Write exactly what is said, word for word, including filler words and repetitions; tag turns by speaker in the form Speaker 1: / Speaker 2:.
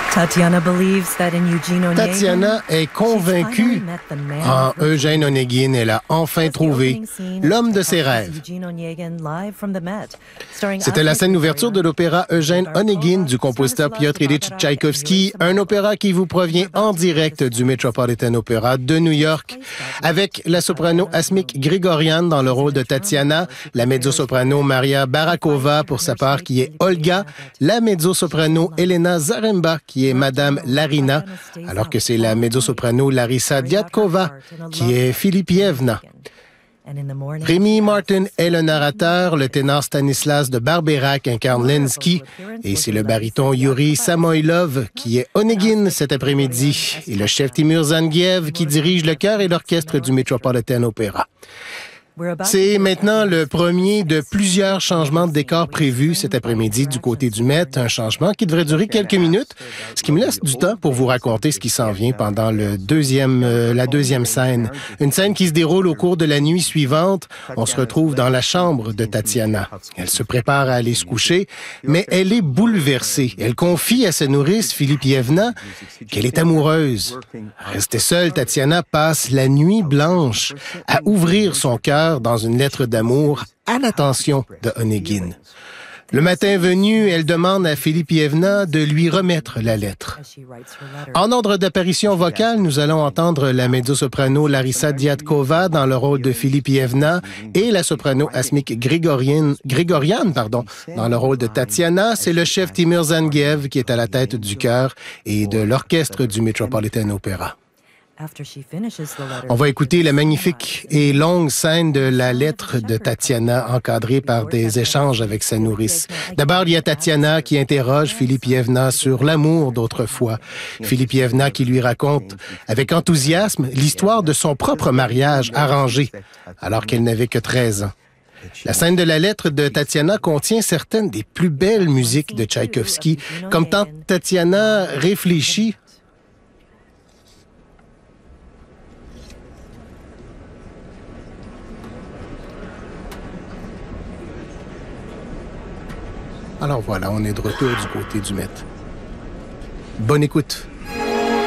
Speaker 1: Tatiana believes that in Eugene Onegin,
Speaker 2: Tatiana est convaincue en Eugène Onegin. Elle a enfin trouvé l'homme de ses rêves. C'était la scène d'ouverture de l'opéra Eugène Onegin du compositeur Piotr Ilyich Tchaïkovski, un opéra qui vous provient en direct du Metropolitan Opera de New York, avec la soprano Asmik Grigorian dans le rôle de Tatiana, la mezzo-soprano Maria Barakova pour sa part qui est Olga, la mezzo-soprano Elena Zaremba qui est Madame Larina, alors que c'est la mezzo-soprano Larissa Diatkova qui est Filipievna. Rémi Martin est le narrateur, le ténor Stanislas de Barberac incarne Lenski et c'est le baryton Yuri Samoilov qui est Onegin cet après-midi et le chef Timur Zangiev qui dirige le chœur et l'orchestre du Metropolitan Opera. C'est maintenant le premier de plusieurs changements de décor prévus cet après-midi du côté du Met, un changement qui devrait durer quelques minutes, ce qui me laisse du temps pour vous raconter ce qui s'en vient pendant le deuxième, euh, la deuxième scène. Une scène qui se déroule au cours de la nuit suivante. On se retrouve dans la chambre de Tatiana. Elle se prépare à aller se coucher, mais elle est bouleversée. Elle confie à sa nourrice, Filipievna, qu'elle est amoureuse. Restée seule, Tatiana passe la nuit blanche à ouvrir son cœur dans une lettre d'amour à l'attention de Onegin. Le matin venu, elle demande à Filipievna de lui remettre la lettre. En ordre d'apparition vocale, nous allons entendre la mezzo-soprano Larissa Diatkova dans le rôle de Filipievna et la soprano Asmik Grigorian, Grigorian pardon, dans le rôle de Tatiana. C'est le chef Timur Zangiev qui est à la tête du chœur et de l'orchestre du Metropolitan Opera. On va écouter la magnifique et longue scène de la lettre de Tatiana encadrée par des échanges avec sa nourrice. D'abord, il y a Tatiana qui interroge Filipievna sur l'amour d'autrefois. Filipievna qui lui raconte avec enthousiasme l'histoire de son propre mariage arrangé alors qu'elle n'avait que treize ans. La scène de la lettre de Tatiana contient certaines des plus belles musiques de Tchaïkovski, comme tant Tatiana réfléchit. Alors voilà, on est de retour du côté du Met. Bonne écoute.